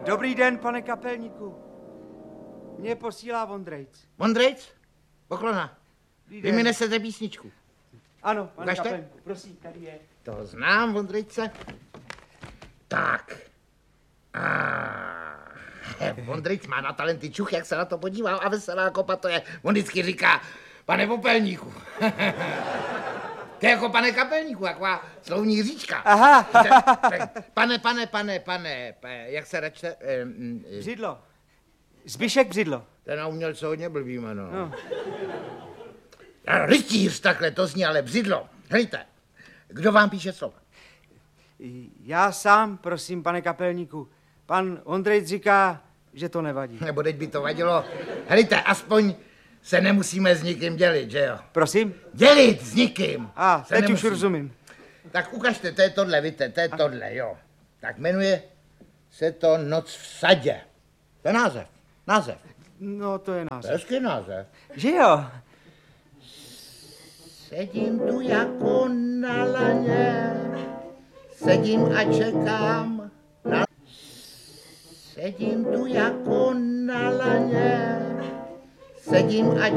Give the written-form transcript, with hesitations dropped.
Dobrý den, pane kapelníku. Mě posílá Vondrejc. Vondrejc? Poklona. Vy mi nesete písničku. Ano, pane Ukažte. kapelníku, prosím, tady je. To znám, Vondrejce. Tak. Vondrejc má na talenty čuch, jak se na to podíval a veselá kopa to je. On vždycky říká, pane popelníku. To je jako pane kapelníku, taková slovní říčka. Aha. Pane, jak se račte? Břidlo. Zbyšek Břidlo. Ten umělce hodně blbý jméno. No. Rytíř, takhle to zní, ale Břidlo. Hejte, kdo vám píše slova? Já sám, prosím, pane kapelníku. Pan Vondrejc říká, že to nevadí. Nebo teď by to vadilo. Hejte, aspoň se nemusíme s nikým dělit, že jo? Prosím? Dělit s nikým. Teď už rozumím. Tak ukažte, to je tohle, víte, to je tohle, jo. Tak jmenuje se to Noc v sadě. To je název. No, to je název. Hezký název. Že jo? Sedím tu jako na laně, sedím a čekám na... Sedím tu jako na laně, sedím a